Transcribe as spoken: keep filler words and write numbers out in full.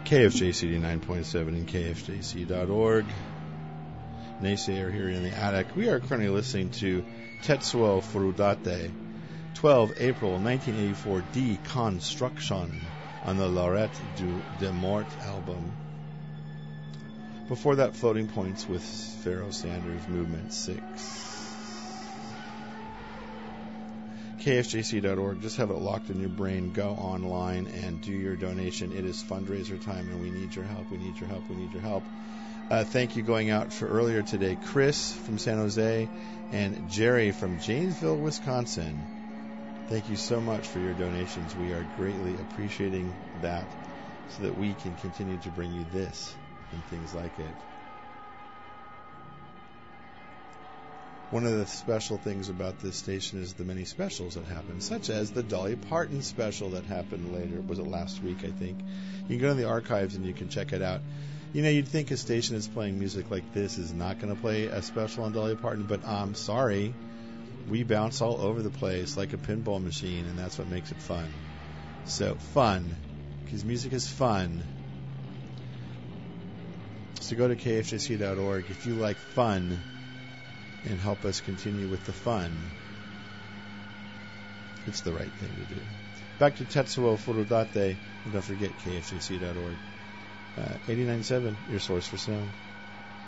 K F J C D nine point seven and K F J C dot org. Naysayer here in the attic. We are currently listening to Tetsuo Furudate, twelve April nineteen eighty-four, Deconstruction, on the L'Arrêt du de Mort album. Before that, Floating Points with Pharoah Sanders, Movement six. K F J C dot org. Just have it locked in your brain. Go online and do your donation. It is fundraiser time, and we need your help. We need your help. We need your help. Uh, thank you going out for earlier today, Chris from San Jose and Jerry from Janesville, Wisconsin. Thank you so much for your donations. We are greatly appreciating that so that we can continue to bring you this and things like it. One of the special things about this station is the many specials that happen, such as the Dolly Parton special that happened later. Was it last week, I think? You can go to the archives and you can check it out. You know, you'd think a station that's playing music like this is not going to play a special on Dolly Parton, but I'm sorry. We bounce all over the place like a pinball machine, and that's what makes it fun. So, fun. Because music is fun. So go to K F J C dot org if you like fun and help us continue with the fun. It's the right thing to do. Back to Tetsuo Furudate, and don't forget K F J C dot org. Uh, eighty-nine point seven, your source for sound.